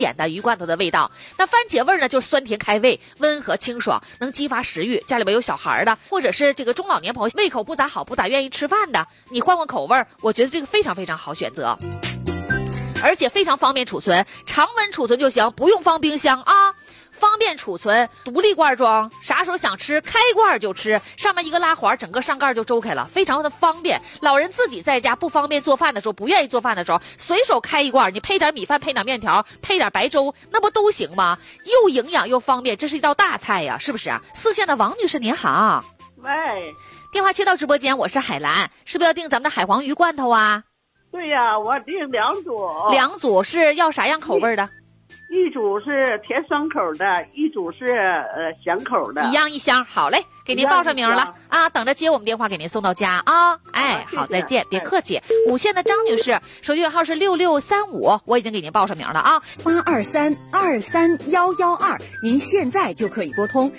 点的鱼罐头的味道。那番茄味呢，就是酸甜开胃，温和清爽，能激发食欲。家里边有小孩的，或者是这个中老年朋友胃口不咋好，不咋愿意吃饭的，你换换口味，我觉得这个非常非常好选择。而且非常方便储存，常温储存就行，不用放冰箱啊。方便储存，独立罐装，啥时候想吃开罐就吃，上面一个拉环，整个上盖就周开了，非常的方便。老人自己在家不方便做饭的时候，不愿意做饭的时候，随手开一罐，你配点米饭，配点面条，配点白粥，那不都行吗？又营养又方便，这是一道大菜呀，是不是啊？四县的王女士您好， 喂， 电话切到直播间，我是海兰，是不是要订咱们的海黄鱼罐头啊？ 对呀，我订2组。 2组是要啥样口味的？ 一组是甜酸口的，一组是咸口的， 一样一箱。好嘞，给您报上名了啊，等着接我们电话给您送到家啊。哎，好，再见，别客气。5县的张女士，手机尾号是6635，我已经给您报上名了啊。 823-23112，您现在就可以拨通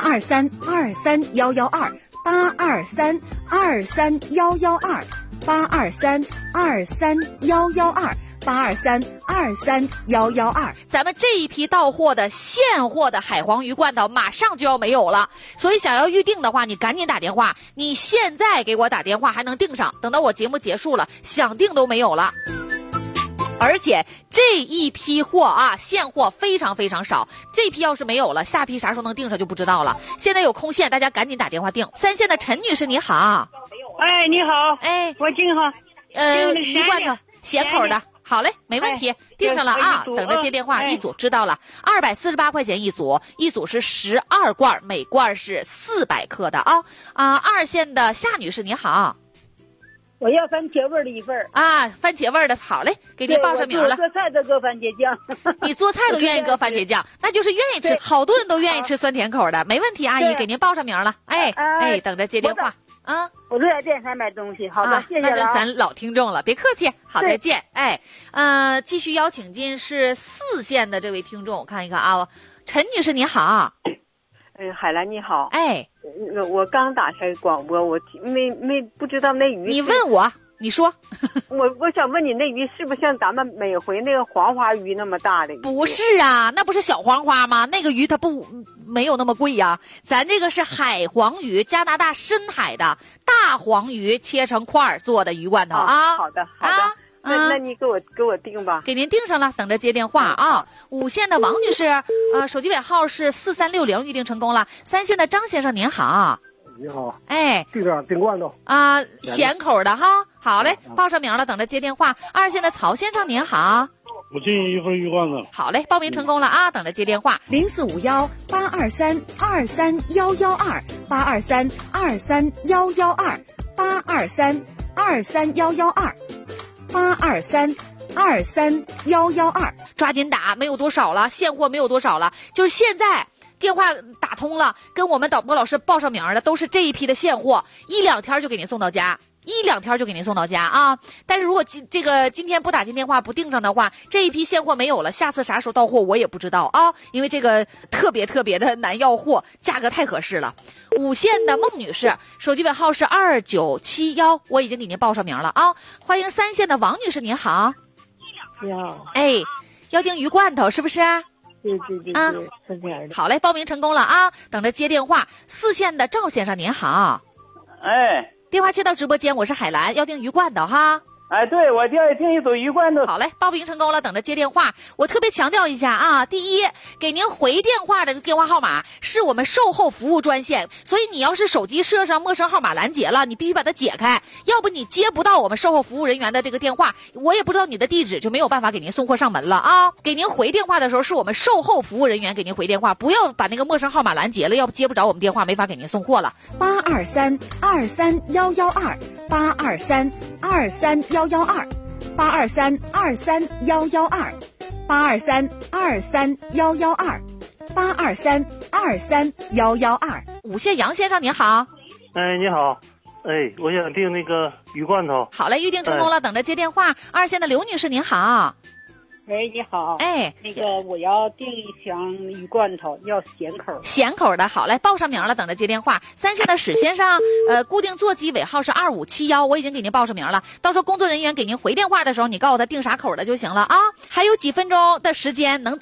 823-23112，823-23112，823-23112。 咱们这一批到货的现货的海黄鱼罐头马上就要没有了，所以想要预定的话，你赶紧打电话，你现在给我打电话还能订上，等到我节目结束了，想订都没有了。而且这一批货啊，现货非常非常少，这批要是没有了，下批啥时候能订上就不知道了。现在有空线，大家赶紧打电话订。3县的陈女士你好， 哎，你好， 哎， 我订好， 鱼罐头咸口的，好嘞，没问题，订上了啊，等着接电话。一组知道了，248块钱一组，一组是12罐，每罐是400克的啊。2县的夏女士你好。 我要番茄味的一份啊，番茄味的，好嘞，给您报上名了。 我做菜都搁番茄酱。 你做菜都愿意搁番茄酱，那就是愿意吃，好多人都愿意吃酸甜口的，没问题，阿姨给您报上名了。哎，等着接电话啊。 我都在电台买东西，好的，谢谢了。 那咱老听众了，别客气，好，再见。哎，继续邀请进是4县的这位听众，我看一看啊，陈女士你好。 海兰你好， 哎， 我刚打开广播，我不知道那鱼。 你问我，你说。 我想问你，那鱼是不是像咱们每回那个黄花鱼那么大的？ 不是啊，那不是小黄花吗？那个鱼它没有那么贵呀。咱这个是海黄鱼，加拿大深海的大黄鱼，切成块做的鱼罐头啊。 好的，好的。那你给我订吧， 给您订上了，等着接电话啊。5县的王女士，手机尾号是4360，预定成功了。3县的张先生您好， 你好， 哎， 订罐头啊，咸口的哈，好嘞，报上名了，等着接电话。2县的曹先生您好， 我订一份鱼罐头， 好嘞，报名成功了啊，等着接电话。 04518232112，823231112，823231112， 抓紧打，没有多少了，现货没有多少了，就是现在电话打通了，跟我们导播老师报上名的都是这一批的现货，1、2天就给您送到家。1、2天就给您送到家啊！但是如果今天不打进电话不订上的话，这一批现货没有了，下次啥时候到货我也不知道啊！因为这个特别的难要货，价格太合适了。5县的孟女士，手机尾号是2971，我已经给您报上名了啊！欢迎3县的王女士，您好。 你好。 哎，要订鱼罐头是不是？ 对啊， 好嘞，报名成功了啊！等着接电话。4县的赵先生，您好。 哎。 电话切到直播间，我是海兰，要订鱼罐头哈。 哎，对，我订一组鱼罐头。 好嘞，报名成功了，等着接电话。我特别强调一下啊，第一，给您回电话的电话号码是我们售后服务专线，所以你要是手机设上陌生号码拦截了，你必须把它解开，要不你接不到我们售后服务人员的这个电话，我也不知道你的地址，就没有办法给您送货上门了啊。给您回电话的时候，是我们售后服务人员给您回电话，不要把那个陌生号码拦截了，要不接不着我们电话，没法给您送货了。 823-23112，823-23112，823-23112，823-23112。 5县杨先生您好。 哎，你好，哎，我想订那个鱼罐头。 好嘞，预定成功了，等着接电话。2县的刘女士您好。 喂，你好。 哎， 那个我要订一箱鱼罐头，要咸口。 咸口的，好嘞，报上名了，等着接电话。3线的史先生，固定座机尾号是2571，我已经给您报上名了。到时候工作人员给您回电话的时候，你告诉他订啥口的就行了啊。还有几分钟的时间能打。